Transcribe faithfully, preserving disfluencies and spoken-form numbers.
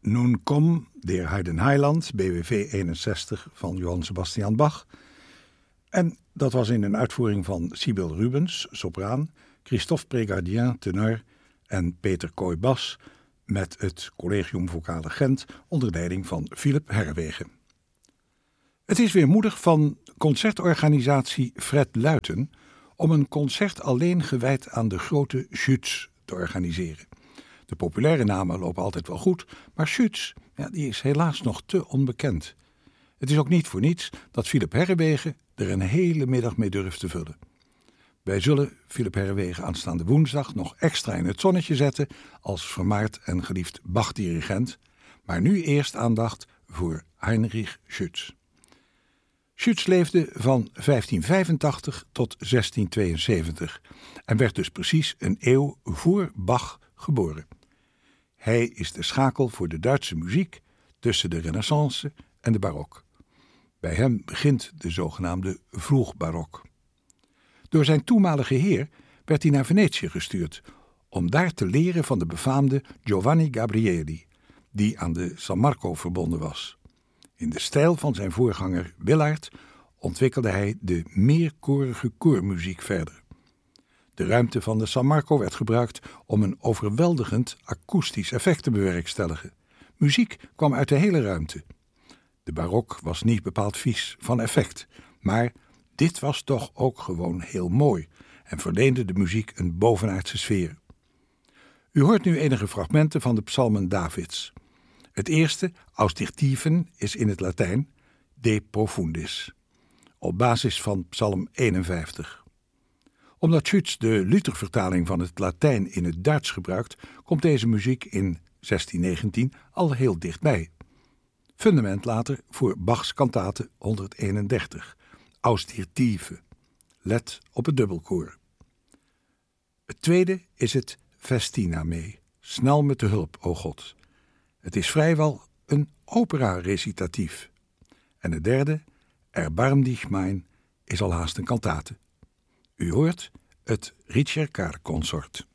Nun komm der Heidenheiland, B W V eenenzestig van Johann Sebastian Bach. En dat was in een uitvoering van Sybil Rubens, sopraan, Christophe Prégardien, tenor en Peter Kooi, bas, met het Collegium Vocale Gent onder leiding van Philip Herrewegen. Het is weer moedig van concertorganisatie Fred Luiten om een concert alleen gewijd aan de grote Schütz te organiseren. De populaire namen lopen altijd wel goed, maar Schütz, ja, die is helaas nog te onbekend. Het is ook niet voor niets dat Philip Herrewegen er een hele middag mee durft te vullen. Wij zullen Philip Herrewegen aanstaande woensdag nog extra in het zonnetje zetten als vermaard en geliefd Bach-dirigent, maar nu eerst aandacht voor Heinrich Schütz. Schütz leefde van vijftien vijfentachtig tot zestien tweeënzeventig en werd dus precies een eeuw voor Bach geboren. Hij is de schakel voor de Duitse muziek tussen de Renaissance en de barok. Bij hem begint de zogenaamde vroegbarok. Door zijn toenmalige heer werd hij naar Venetië gestuurd om daar te leren van de befaamde Giovanni Gabrieli, die aan de San Marco verbonden was. In de stijl van zijn voorganger Willard ontwikkelde hij de meerkorige koormuziek verder. De ruimte van de San Marco werd gebruikt om een overweldigend akoestisch effect te bewerkstelligen. Muziek kwam uit de hele ruimte. De barok was niet bepaald vies van effect, maar dit was toch ook gewoon heel mooi en verleende de muziek een bovenaardse sfeer. U hoort nu enige fragmenten van de psalmen Davids. Het eerste, Aus dir Tiefen, is in het Latijn De Profundis, op basis van psalm eenenvijftig. Omdat Schütz de Luther-vertaling van het Latijn in het Duits gebruikt, komt deze muziek in zestien negentien al heel dichtbij. Fundament later voor Bachs kantate honderdeenendertig, Aus dir Tiefe. Let op het dubbelkoor. Het tweede is het Festina me, snel met de hulp, o God. Het is vrijwel een opera-recitatief. En het derde, Erbarm dich mein, is al haast een kantate. U hoort het Ricercar-consort.